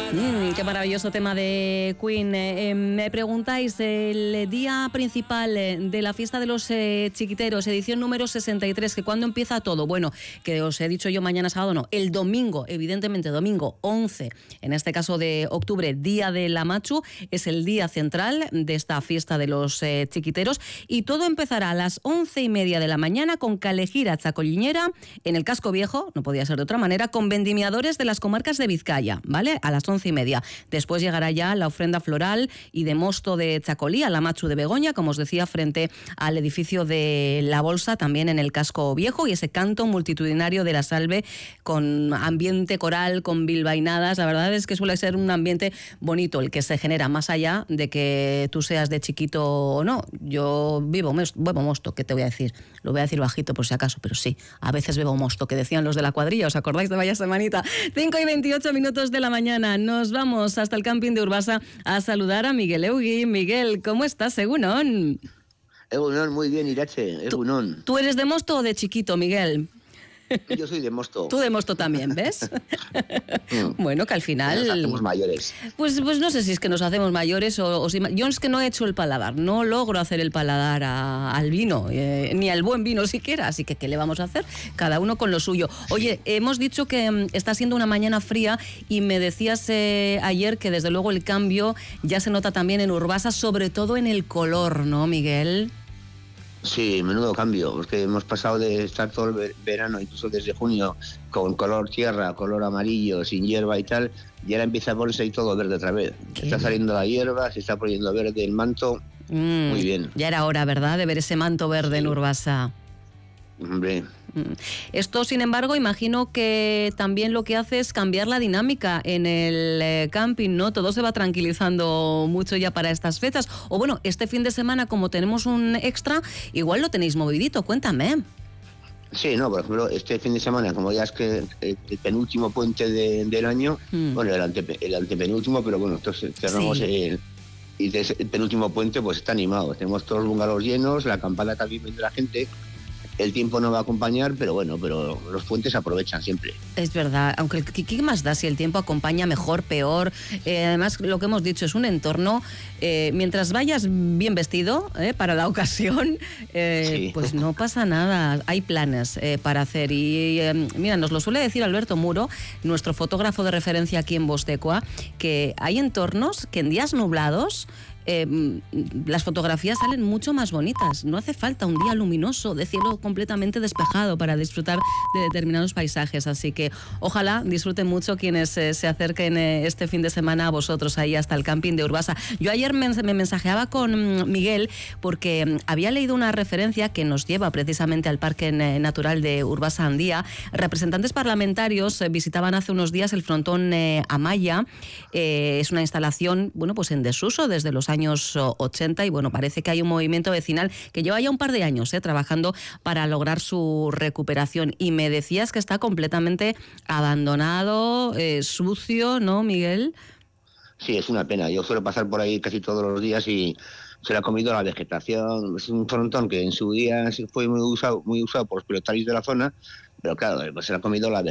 Qué maravilloso tema de Queen. Me preguntáis, el día principal de la fiesta de los chiquiteros, edición número 63, que ¿cuándo empieza todo? Bueno, que os he dicho yo mañana sábado, no, el domingo, evidentemente domingo 11, en este caso de octubre, día de la Machu, es el día central de esta fiesta de los chiquiteros, y todo empezará a las 11:30 de la mañana con calejira chacolliñera en el casco viejo, no podía ser de otra manera, con vendimiadores de las comarcas de Vizcaya, ¿vale? A las 11:30. Después llegará ya la ofrenda floral y de mosto de Chacolí a la Machu de Begoña, como os decía, frente al edificio de La Bolsa, también en el casco viejo, y ese canto multitudinario de la salve con ambiente coral, con bilbainadas. La verdad es que suele ser un ambiente bonito el que se genera, más allá de que tú seas de chiquito o no. Yo bebo mosto, ¿qué te voy a decir? Lo voy a decir bajito por si acaso, pero sí, a veces bebo mosto, que decían los de la cuadrilla, ¿os acordáis de vaya semanita? 5:28 de la mañana, nos vamos hasta el camping de Urbasa a saludar a Miguel Eugui. Miguel, ¿cómo estás, Egunon? Egunon, muy bien, Irache, Egunon. ¿Tú eres de mosto o de chiquito, Miguel? Yo soy de mosto. Tú de mosto también, ¿ves? Bueno, que al final... Nos hacemos mayores. Pues no sé si es que nos hacemos mayores o si... Yo es que no he hecho el paladar, no logro hacer el paladar al vino, ni al buen vino siquiera, así que ¿qué le vamos a hacer? Cada uno con lo suyo. Oye, hemos dicho que está siendo una mañana fría y me decías ayer que desde luego el cambio ya se nota también en Urbasa, sobre todo en el color, ¿no, Miguel? Sí, menudo cambio, porque hemos pasado de estar todo el verano, incluso desde junio, con color tierra, color amarillo, sin hierba y tal, y ahora empieza a ponerse ahí todo verde otra vez. Está saliendo la hierba, se está poniendo verde el manto, muy bien. Ya era hora, ¿verdad?, de ver ese manto verde en Urbasa. Hombre. Esto, sin embargo, imagino que también lo que hace es cambiar la dinámica en el camping, ¿no? Todo se va tranquilizando mucho ya para estas fechas. O bueno, este fin de semana, como tenemos un extra, igual lo tenéis movidito, cuéntame. Sí, no, por ejemplo, este fin de semana, como ya es que el penúltimo puente del año, bueno, el antepenúltimo, pero bueno, entonces cerramos el penúltimo puente, pues está animado. Tenemos todos los bungalows llenos, la campana también viene la gente. El tiempo no va a acompañar, pero los puentes aprovechan siempre. Es verdad, aunque ¿qué más da si el tiempo acompaña mejor, peor? Además, lo que hemos dicho es un entorno, mientras vayas bien vestido para la ocasión, sí, pues no pasa nada. Hay planes para hacer. Y mira, nos lo suele decir Alberto Muro, nuestro fotógrafo de referencia aquí en Bostecua, que hay entornos que en días nublados las fotografías salen mucho más bonitas. No hace falta un día luminoso de cielo completamente despejado para disfrutar de determinados paisajes, así que ojalá disfruten mucho quienes se acerquen este fin de semana a vosotros ahí hasta el camping de Urbasa. Yo ayer me mensajeaba con Miguel porque había leído una referencia que nos lleva precisamente al Parque Natural de Urbasa Andía. Representantes parlamentarios visitaban hace unos días el frontón Amaya. Es una instalación, bueno, pues en desuso desde los años 80 y bueno, parece que hay un movimiento vecinal que lleva ya un par de años trabajando para lograr su recuperación, y me decías que está completamente abandonado, sucio, ¿no, Miguel? Sí, es una pena. Yo suelo pasar por ahí casi todos los días y se le ha comido la vegetación. Es un frontón que en su día fue muy usado por los pelotarios de la zona, pero claro, pues se le ha comido la vegetación.